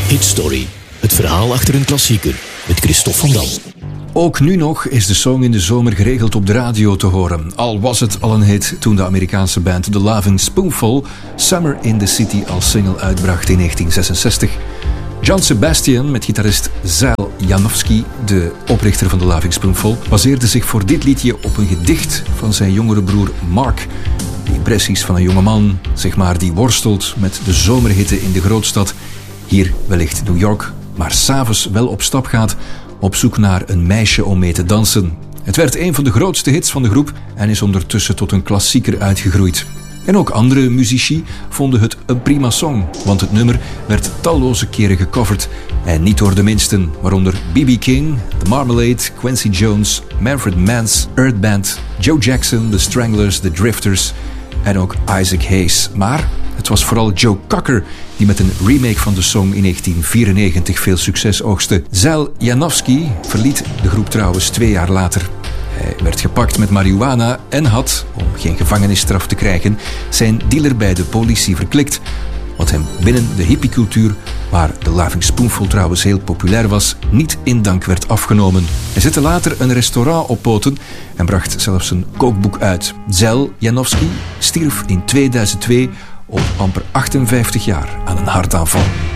Hitstory, het verhaal achter een klassieker met Christophe van Dam. Ook nu nog is de song in de zomer geregeld op de radio te horen. Al was het al een hit toen de Amerikaanse band The Loving Spoonful Summer in the City als single uitbracht in 1966. John Sebastian met gitarist Zeil Janowski, de oprichter van The Loving Spoonful, baseerde zich voor dit liedje op een gedicht van zijn jongere broer Mark. De impressies van een jongeman, zeg maar, die worstelt met de zomerhitte in de grootstad. Hier wellicht New York, maar 's avonds wel op stap gaat op zoek naar een meisje om mee te dansen. Het werd een van de grootste hits van de groep en is ondertussen tot een klassieker uitgegroeid. En ook andere muzici vonden het een prima song, want het nummer werd talloze keren gecoverd. En niet door de minsten, waaronder B.B. King, The Marmalade, Quincy Jones, Manfred Mann's Earth Band, Joe Jackson, The Stranglers, The Drifters en ook Isaac Hayes. Maar het was vooral Joe Cocker die met een remake van de song in 1994 veel succes oogste. Zeil Janowski verliet de groep trouwens 2 jaar later. Hij werd gepakt met marihuana en had, om geen gevangenisstraf te krijgen, zijn dealer bij de politie verklikt. Wat hem binnen de hippiecultuur, waar The Loving Spoonful trouwens heel populair was, niet in dank werd afgenomen. Hij zette later een restaurant op poten en bracht zelfs een kookboek uit. Zeil Janowski stierf in 2002 op amper 58 jaar aan een hartaanval.